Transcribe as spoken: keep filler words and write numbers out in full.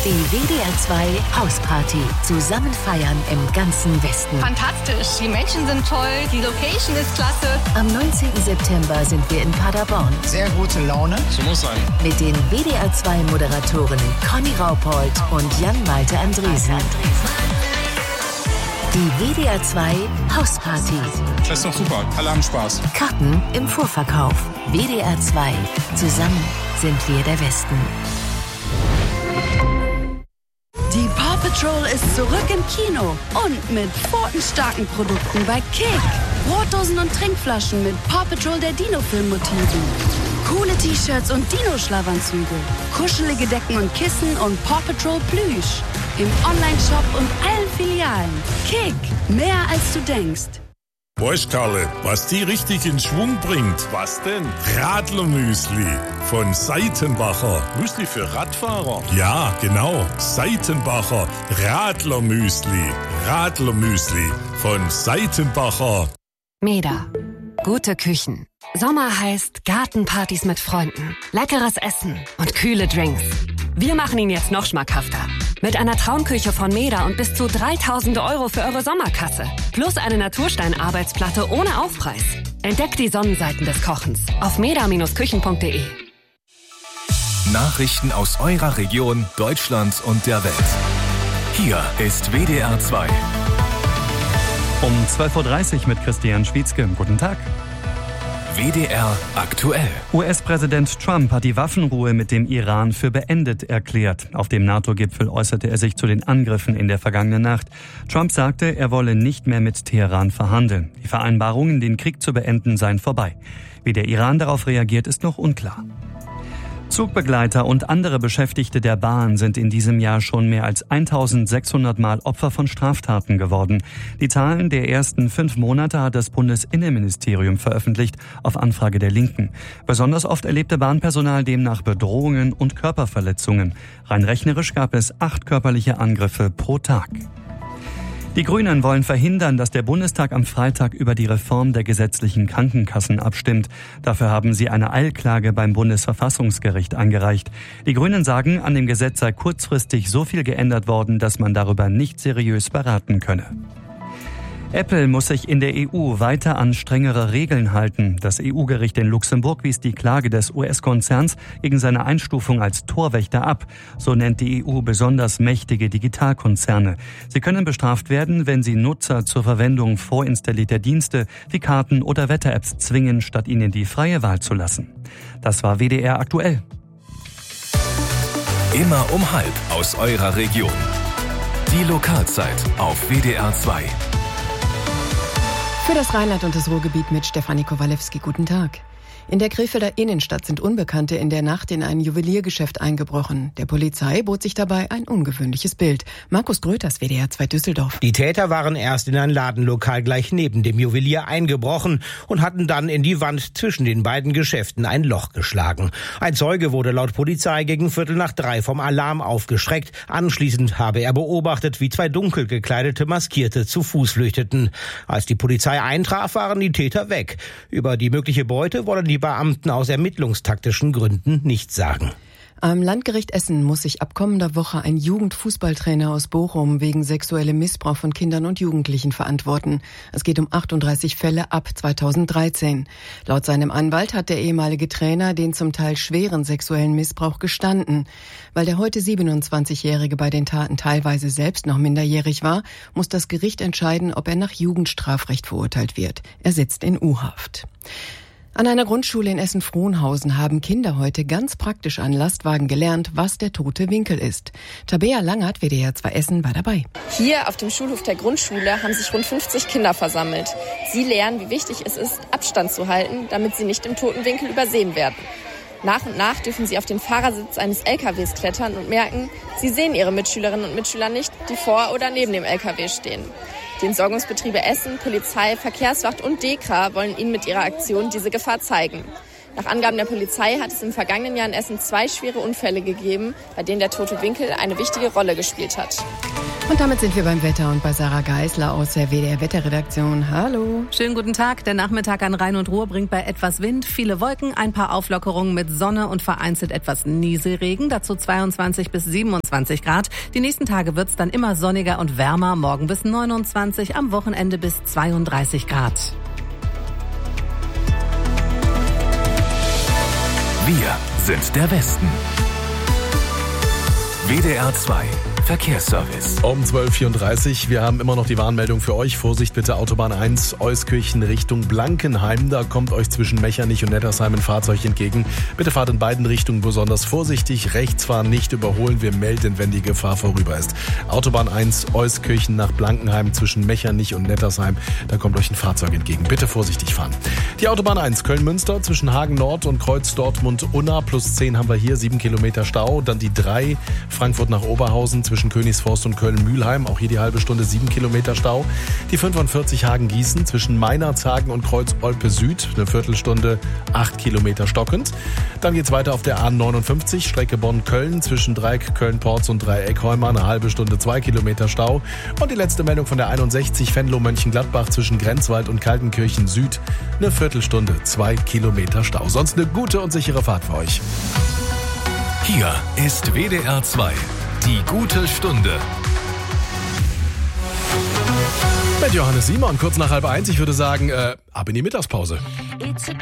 Die W D R zwei Hausparty. Zusammen feiern im ganzen Westen. Fantastisch. Die Menschen sind toll. Die Location ist klasse. Am neunzehnten September sind wir in Paderborn. Sehr gute Laune. So muss sein. Mit den W D R zwei Moderatoren Conny Raupold und Jan-Malte Andresen. Die W D R zwei Hausparty. Das ist doch super. Alle haben Spaß. Karten im Vorverkauf. W D R zwei. Zusammen sind wir der Westen. Die Paw Patrol ist zurück im Kino und mit pfotenstarken Produkten bei Kick. Brotdosen und Trinkflaschen mit Paw Patrol der Dino-Film-Motiven. Coole T-Shirts und Dino-Schlafanzüge. Kuschelige Decken und Kissen und Paw Patrol Plüsch. Im Online-Shop und allen Filialen. Kick, mehr als du denkst. Weißt Karle, was die richtig in Schwung bringt? Was denn? Radlermüsli von Seitenbacher. Müsli für Radfahrer? Ja, genau. Seitenbacher Radlermüsli. Radlermüsli von Seitenbacher. Meda. Gute Küchen. Sommer heißt Gartenpartys mit Freunden, leckeres Essen und kühle Drinks. Wir machen ihn jetzt noch schmackhafter. Mit einer Traumküche von Meda und bis zu dreitausend Euro für eure Sommerkasse. Plus eine Naturstein-Arbeitsplatte ohne Aufpreis. Entdeckt die Sonnenseiten des Kochens auf meda Bindestrich küchen Punkt de. Nachrichten aus eurer Region, Deutschland und der Welt. Hier ist W D R zwei. Um zwölf Uhr dreißig mit Christian Schwietzke. Guten Tag. W D R aktuell. U S-Präsident Trump hat die Waffenruhe mit dem Iran für beendet erklärt. Auf dem NATO-Gipfel äußerte er sich zu den Angriffen in der vergangenen Nacht. Trump sagte, er wolle nicht mehr mit Teheran verhandeln. Die Vereinbarungen, den Krieg zu beenden, seien vorbei. Wie der Iran darauf reagiert, ist noch unklar. Zugbegleiter und andere Beschäftigte der Bahn sind in diesem Jahr schon mehr als eintausendsechshundert Mal Opfer von Straftaten geworden. Die Zahlen der ersten fünf Monate hat das Bundesinnenministerium veröffentlicht, auf Anfrage der Linken. Besonders oft erlebte Bahnpersonal demnach Bedrohungen und Körperverletzungen. Rein rechnerisch gab es acht körperliche Angriffe pro Tag. Die Grünen wollen verhindern, dass der Bundestag am Freitag über die Reform der gesetzlichen Krankenkassen abstimmt. Dafür haben sie eine Eilklage beim Bundesverfassungsgericht eingereicht. Die Grünen sagen, an dem Gesetz sei kurzfristig so viel geändert worden, dass man darüber nicht seriös beraten könne. Apple muss sich in der E U weiter an strengere Regeln halten. Das E U-Gericht in Luxemburg wies die Klage des U S-Konzerns gegen seine Einstufung als Torwächter ab. So nennt die E U besonders mächtige Digitalkonzerne. Sie können bestraft werden, wenn sie Nutzer zur Verwendung vorinstallierter Dienste wie Karten oder Wetter-Apps zwingen, statt ihnen die freie Wahl zu lassen. Das war W D R aktuell. Immer um halb aus eurer Region. Die Lokalzeit auf W D R zwei. Für das Rheinland und das Ruhrgebiet mit Stefanie Kowalewski. Guten Tag. In der Krefelder Innenstadt sind Unbekannte in der Nacht in ein Juweliergeschäft eingebrochen. Der Polizei bot sich dabei ein ungewöhnliches Bild. Markus Gröters, W D R zwei Düsseldorf. Die Täter waren erst in ein Ladenlokal gleich neben dem Juwelier eingebrochen und hatten dann in die Wand zwischen den beiden Geschäften ein Loch geschlagen. Ein Zeuge wurde laut Polizei gegen Viertel nach drei vom Alarm aufgeschreckt. Anschließend habe er beobachtet, wie zwei dunkel gekleidete Maskierte zu Fuß flüchteten. Als die Polizei eintraf, waren die Täter weg. Über die mögliche Beute wollen die Beamten aus ermittlungstaktischen Gründen nichts sagen. Am Landgericht Essen muss sich ab kommender Woche ein Jugendfußballtrainer aus Bochum wegen sexuellem Missbrauch von Kindern und Jugendlichen verantworten. Es geht um achtunddreißig Fälle ab zweitausenddreizehn. Laut seinem Anwalt hat der ehemalige Trainer den zum Teil schweren sexuellen Missbrauch gestanden. Weil der heute siebenundzwanzigjährige bei den Taten teilweise selbst noch minderjährig war, muss das Gericht entscheiden, ob er nach Jugendstrafrecht verurteilt wird. Er sitzt in U-Haft. An einer Grundschule in Essen-Frohnhausen haben Kinder heute ganz praktisch an Lastwagen gelernt, was der tote Winkel ist. Tabea Langert, W D R zwei Essen, war dabei. Hier auf dem Schulhof der Grundschule haben sich rund fünfzig Kinder versammelt. Sie lernen, wie wichtig es ist, Abstand zu halten, damit sie nicht im toten Winkel übersehen werden. Nach und nach dürfen sie auf den Fahrersitz eines L K Ws klettern und merken, sie sehen ihre Mitschülerinnen und Mitschüler nicht, die vor oder neben dem L K W stehen. Die Entsorgungsbetriebe Essen, Polizei, Verkehrswacht und DEKRA wollen ihnen mit ihrer Aktion diese Gefahr zeigen. Nach Angaben der Polizei hat es im vergangenen Jahr in Essen zwei schwere Unfälle gegeben, bei denen der tote Winkel eine wichtige Rolle gespielt hat. Und damit sind wir beim Wetter und bei Sarah Geisler aus der W D R-Wetterredaktion. Hallo. Schönen guten Tag. Der Nachmittag an Rhein und Ruhr bringt bei etwas Wind viele Wolken, ein paar Auflockerungen mit Sonne und vereinzelt etwas Nieselregen. Dazu zweiundzwanzig bis siebenundzwanzig Grad. Die nächsten Tage wird's dann immer sonniger und wärmer. Morgen bis neunundzwanzig, am Wochenende bis zweiunddreißig Grad. Wir sind der Westen. W D R zwei Verkehrsservice. Um zwölf Uhr vierunddreißig. Wir haben immer noch die Warnmeldung für euch. Vorsicht bitte, Autobahn eins, Euskirchen Richtung Blankenheim. Da kommt euch zwischen Mechernich und Nettersheim ein Fahrzeug entgegen. Bitte fahrt in beiden Richtungen besonders vorsichtig. Rechts fahren, nicht überholen. Wir melden, wenn die Gefahr vorüber ist. Autobahn eins, Euskirchen nach Blankenheim zwischen Mechernich und Nettersheim. Da kommt euch ein Fahrzeug entgegen. Bitte vorsichtig fahren. Die Autobahn eins, Köln-Münster zwischen Hagen Nord und Kreuz Dortmund-Unna. Plus zehn haben wir hier, sieben Kilometer Stau. Dann die drei, Frankfurt nach Oberhausen zwischen Königsforst und Köln-Mühlheim, auch hier die halbe Stunde, sieben Kilometer Stau. Die fünfundvierzig Hagen-Gießen zwischen Meinerzhagen und Kreuz-Olpe Süd, eine Viertelstunde, acht Kilometer stockend. Dann geht's weiter auf der A neunundfünfzig, Strecke Bonn-Köln zwischen Dreieck Köln-Porz und Dreieck-Heuma, eine halbe Stunde, zwei Kilometer Stau. Und die letzte Meldung von der einundsechzig, Venlo-Mönchengladbach zwischen Grenzwald und Kaltenkirchen Süd, eine Viertelstunde, zwei Kilometer Stau. Sonst eine gute und sichere Fahrt für euch. Hier ist W D R zwei. Die gute Stunde. Mit Johannes Simon, kurz nach halb eins. Ich würde sagen, äh, ab in die Mittagspause.